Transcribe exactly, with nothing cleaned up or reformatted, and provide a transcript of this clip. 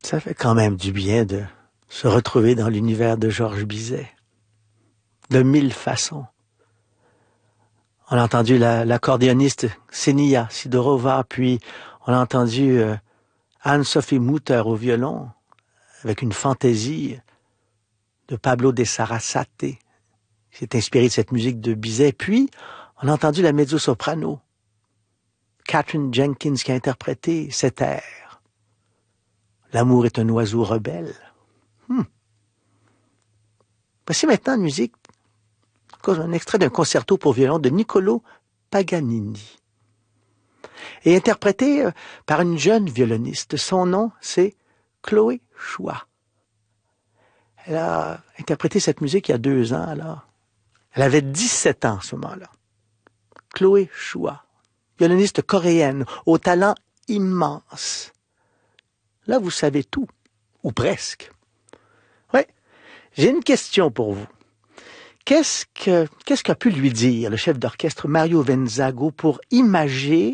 Ça fait quand même du bien de se retrouver dans l'univers de Georges Bizet. De mille façons. On a entendu la, l'accordéoniste Ksenia Sidorova, puis on a entendu euh, Anne-Sophie Mutter au violon, avec une fantaisie de Pablo de Sarasate, qui s'est inspiré de cette musique de Bizet. Puis, on a entendu la mezzo-soprano, Katherine Jenkins, qui a interprété cet air. L'amour est un oiseau rebelle. Hmm. Voici maintenant une musique, un extrait d'un concerto pour violon de Niccolò Paganini. Et interprété par une jeune violoniste. Son nom, c'est Chloé Chua. Elle a interprété cette musique il y a deux ans, alors. Elle avait dix-sept ans à ce moment-là. Chloé Chua, violoniste coréenne, au talent immense. Là, vous savez tout, ou presque. Oui, j'ai une question pour vous. Qu'est-ce que, qu'est-ce qu'a pu lui dire le chef d'orchestre Mario Venzago pour imager